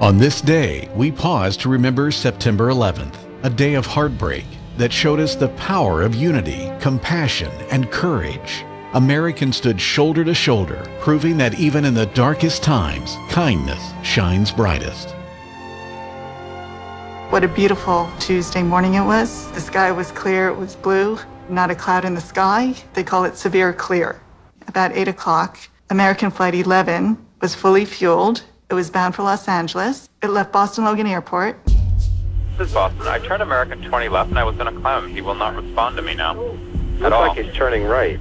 On this day, we pause to remember September 11th, a day of heartbreak that showed us the power of unity, compassion, and courage. Americans stood shoulder to shoulder, proving that even in the darkest times, kindness shines brightest. What a beautiful Tuesday morning it was. The sky was clear, it was blue, not a cloud in the sky. They call it severe clear. About 8 o'clock, American Flight 11 was fully fueled. It was bound for Los Angeles. It left Boston Logan Airport. This is Boston. I tried American 20 left and I was going to climb him. He will not respond to me now. Looks like he's turning right.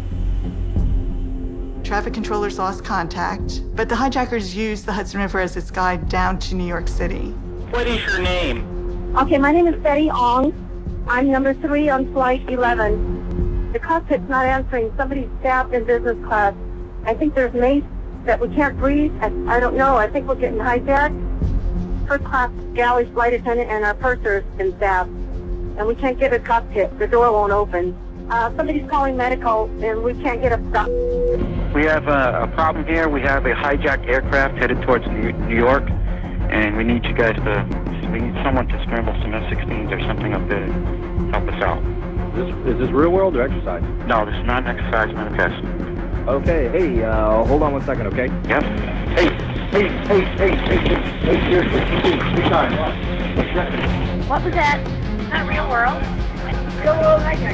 Traffic controllers lost contact, but the hijackers used the Hudson River as its guide down to New York City. What is your name? Okay, my name is Betty Ong. I'm number 3 on Flight 11. The cockpit's not answering. Somebody's stabbed in business class. I think there's mace that we can't breathe. I don't know. I think we're getting hijacked. First class galley flight attendant and our purser's been stabbed. And we can't get a cockpit. The door won't open. Somebody's calling medical and we can't get a stop. We have a problem here. We have a hijacked aircraft headed towards New York, and we need you guys we need someone to scramble some F-16s or something up there to help us out. Is this real world or exercise? No, this is not an exercise, not a test. Okay, hey, hold on 1 second, okay? Yes? Hey, seriously, be kind. What was that? Not real world. Real world hijack.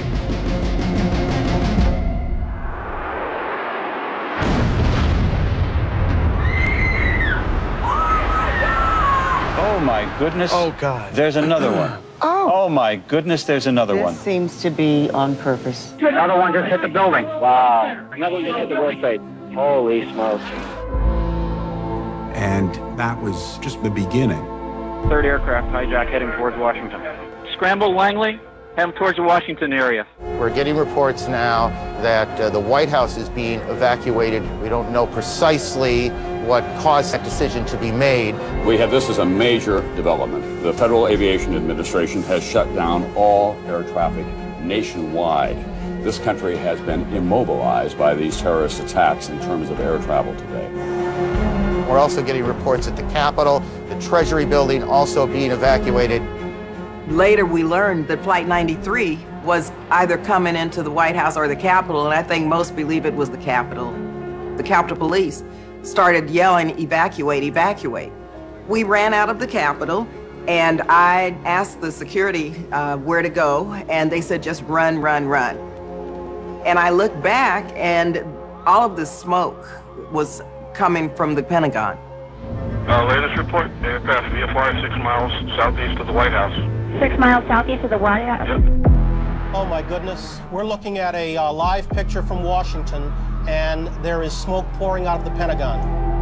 Oh my goodness. Oh God. There's another one. Oh my goodness, there's another one. This seems to be on purpose. Another one just hit the building. Wow. Another one just hit the roadside. Holy smokes. And that was just the beginning. Third aircraft hijack heading towards Washington. Scramble Langley, head towards the Washington area. We're getting reports now that the White House is being evacuated. We don't know precisely what caused that decision to be made. We have this as a major development. The Federal Aviation Administration has shut down all air traffic nationwide. This country has been immobilized by these terrorist attacks in terms of air travel today. We're also getting reports at the Capitol, the Treasury building also being evacuated. Later, we learned that Flight 93 was either coming into the White House or the Capitol, and I think most believe it was the Capitol. The Capitol Police started yelling, "Evacuate, evacuate." We ran out of the Capitol, and I asked the security where to go, and they said, just run, run, run. And I looked back, and all of the smoke was coming from the Pentagon. Latest report, aircraft VFR 6 miles southeast of the White House. 6 miles southeast of the White House. Yep. Oh my goodness, we're looking at a live picture from Washington, and there is smoke pouring out of the Pentagon.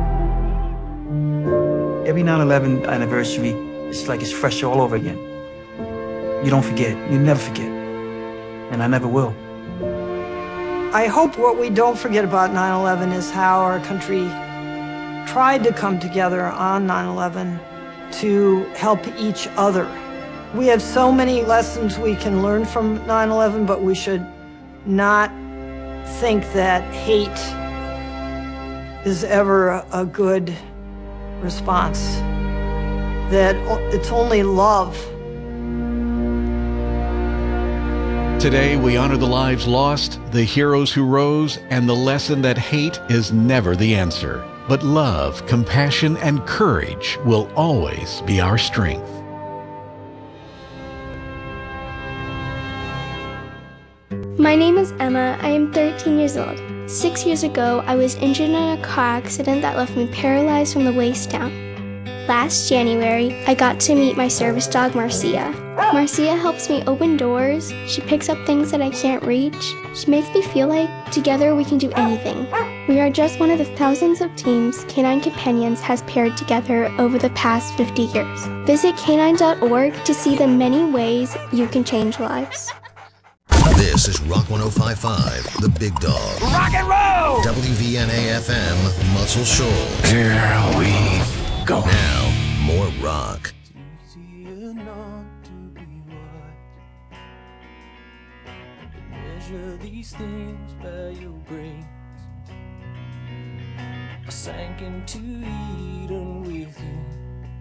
Every 9/11 anniversary, it's like it's fresh all over again. You don't forget, you never forget, and I never will. I hope what we don't forget about 9/11 is how our country tried to come together on 9/11 to help each other. We have so many lessons we can learn from 9/11, but we should not think that hate is ever a good response, that it's only love. Today, we honor the lives lost, the heroes who rose, and the lesson that hate is never the answer. But love, compassion, and courage will always be our strength. My name is Emma. I am 13 years old. 6 years ago, I was injured in a car accident that left me paralyzed from the waist down. Last January, I got to meet my service dog, Marcia. Marcia helps me open doors. She picks up things that I can't reach. She makes me feel like together we can do anything. We are just one of the thousands of teams Canine Companions has paired together over the past 50 years. Visit canine.org to see the many ways you can change lives. This is Rock 105.5, The Big Dog. Rock and roll! WVNA FM, Muscle Shoals. Here we go. Now, more rock. Measure these things by your brains. I sank into you.